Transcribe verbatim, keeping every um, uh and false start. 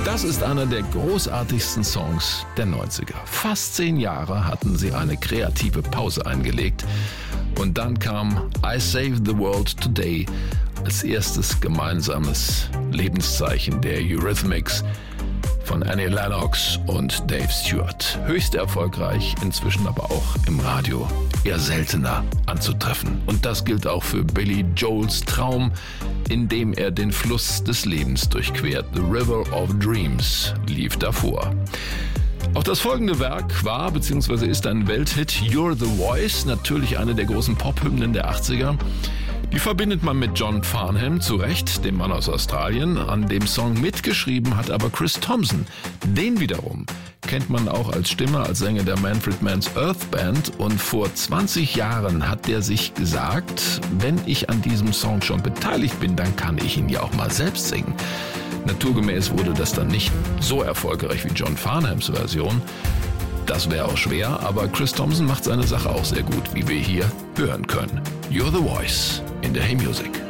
Das ist einer der großartigsten Songs der neunziger. Fast zehn Jahre hatten sie eine kreative Pause eingelegt. Und dann kam I Saved the World Today als erstes gemeinsames Lebenszeichen der Eurythmics von Annie Lennox und Dave Stewart. Höchst erfolgreich, inzwischen aber auch im Radio eher seltener anzutreffen. Und das gilt auch für Billy Joels Traum, in dem er den Fluss des Lebens durchquert. The River of Dreams lief davor. Auch das folgende Werk war bzw. ist ein Welthit, You're the Voice, natürlich eine der großen Pop-Hymnen der achtziger. Die verbindet man mit John Farnham, zu Recht, dem Mann aus Australien. An dem Song mitgeschrieben hat aber Chris Thompson. Den wiederum kennt man auch als Stimme, als Sänger der Manfred Mann's Earth Band. Und vor zwanzig Jahren hat der sich gesagt, wenn ich an diesem Song schon beteiligt bin, dann kann ich ihn ja auch mal selbst singen. Naturgemäß wurde das dann nicht so erfolgreich wie John Farnhams Version. Das wäre auch schwer, aber Chris Thompson macht seine Sache auch sehr gut, wie wir hier hören können. You're the Voice in der Hey Music.